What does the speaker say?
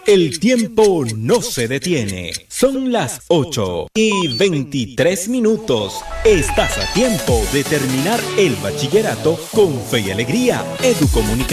El tiempo no se detiene. Son las 8:23. Estás a tiempo de terminar el bachillerato con fe y alegría. Educomunicación.